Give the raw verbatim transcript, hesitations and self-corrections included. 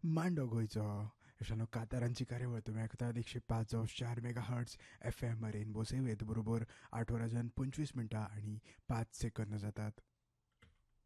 मांडो गोंयचो अशानो कांतारांची कार्यावळ तुमी आयकतात एकशे पांच जावं चार mega hertz F M rainbow सेवेत बरोबर आठ वरांच्यान पंचवीस मिनटां आनी पांच सेकंद जातात.